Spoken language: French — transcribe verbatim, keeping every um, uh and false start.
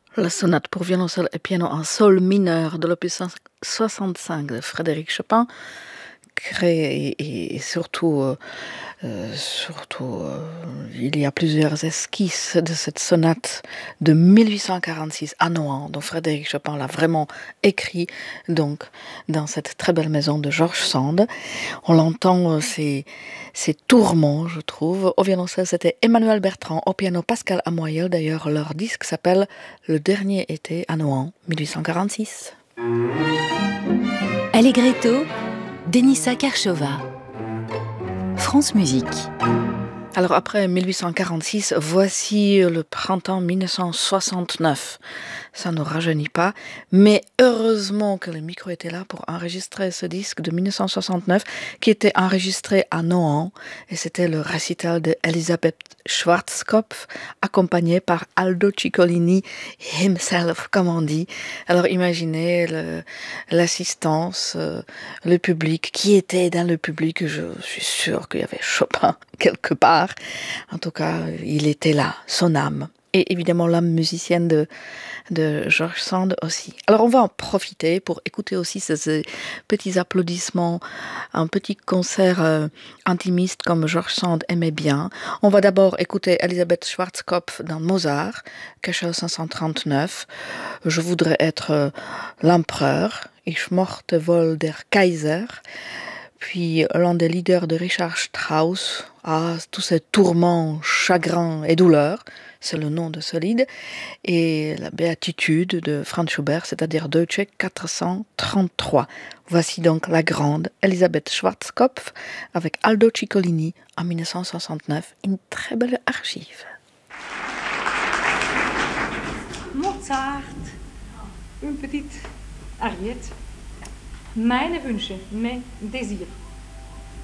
La sonate pour violoncelle et piano en sol mineur de l'opus soixante-cinq de Frédéric Chopin, créé et, et surtout, euh, euh, surtout euh, il y a plusieurs esquisses de cette sonate de mille huit cent quarante-six à Nohant, dont Frédéric Chopin l'a vraiment écrit donc dans cette très belle maison de George Sand. On l'entend, euh, c'est c'est tourments, je trouve. Au violoncelle, c'était Emmanuel Bertrand. Au piano, Pascal Amoyel. D'ailleurs, leur disque s'appelle Le dernier été à Nohant, mille huit cent quarante-six. Allegretto, Denissa Karchova. France Musique. Alors après mille huit cent quarante-six, voici le printemps mille neuf cent soixante-neuf. Ça ne rajeunit pas, mais heureusement que le micro était là pour enregistrer ce disque de mille neuf cent soixante-neuf qui était enregistré à Nohant, et c'était le récital de Elisabeth Schwarzkopf accompagné par Aldo Ciccolini himself, comme on dit. Alors imaginez le, l'assistance, euh, le public, qui était dans le public. Je suis sûre qu'il y avait Chopin quelque part. En tout cas, il était là, son âme. Et évidemment l'âme musicienne de, de George Sand aussi. Alors on va en profiter pour écouter aussi ces, ces petits applaudissements, un petit concert euh, intimiste comme George Sand aimait bien. On va d'abord écouter Elisabeth Schwarzkopf dans Mozart, Köchel cinq cent trente-neuf. Je voudrais être euh, l'empereur, Ich mochte wohl der Kaiser. Puis l'un des leaders de Richard Strauss, ah, tous ces tourments, chagrins et douleurs, c'est le nom de ce lead, et la béatitude de Franz Schubert, c'est-à-dire Deutsche quatre cent trente-trois. Voici donc la grande Elisabeth Schwarzkopf avec Aldo Ciccolini en mille neuf cent soixante-neuf, une très belle archive. Mozart, une petite ariette. Meine Wünsche, mes désirs.